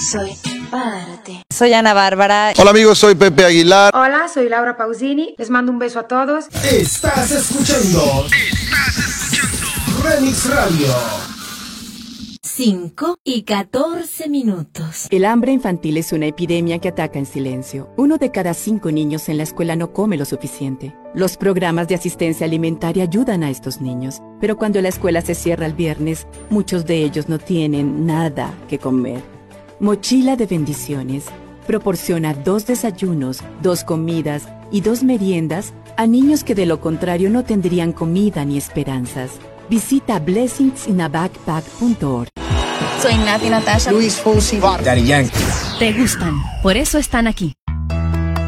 Soy parte. Soy Ana Bárbara. Hola amigos, soy Pepe Aguilar. Hola, soy Laura Pausini. Les mando un beso a todos. Estás escuchando Remix Radio. 5:14. El hambre infantil es una epidemia que ataca en silencio. 1 de cada 5 niños en la escuela no come lo suficiente. Los programas de asistencia alimentaria ayudan a estos niños, pero cuando la escuela se cierra el viernes, muchos de ellos no tienen nada que comer. Mochila de Bendiciones proporciona 2 desayunos, 2 comidas y 2 meriendas a niños que de lo contrario no tendrían comida ni esperanzas. Visita blessingsinabagpack.org. Soy Nati Natasha. Luis Fonsi, Daddy Yankee. Te gustan, por eso están aquí.